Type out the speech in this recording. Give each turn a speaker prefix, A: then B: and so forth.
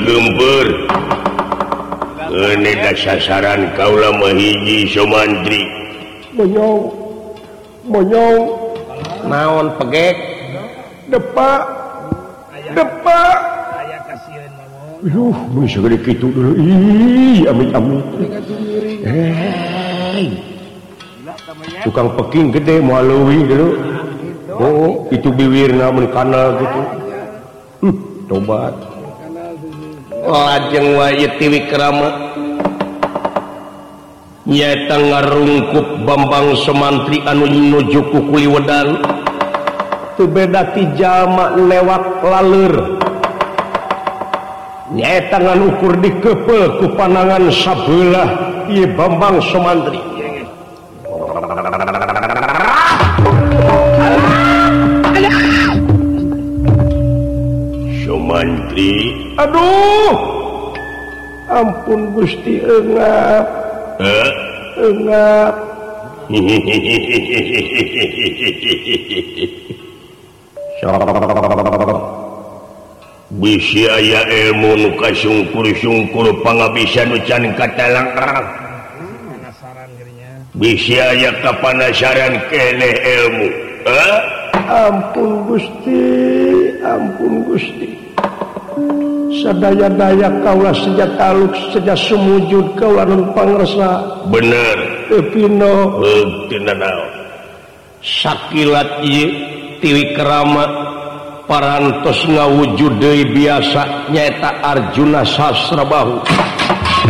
A: gempur sasaran kaula mahiji Sumantri
B: monyong naon pegek depak
A: segede kitu dulu amit tukang peking gede mualawi dulu itu biwirna mun kanal gitu tobat lajeng wae Tiwikrama nyata ngarungkup Bambang Sumantri anu nuju ku Kuliwedan teu beda ti jalma lewat laleur nyata ngan ukur dikeupel ku panangan sabelah ieu Bambang Sumantri Sumantri
B: aduh ampun Gusti eungap
A: bisi aya ilmu nu kasungkur-sungkur pangabisa nu can katalang bisi aya kapanasaran keneh ilmu
B: ampun Gusti sadaya-daya kaula sejak taluk sejak sumujud kaula nun pangresa
A: bener
B: pino
A: tina naon sakilat ieu Tiwikrama parantos ngawujud deui biasa nyaeta Arjuna Sasrabahu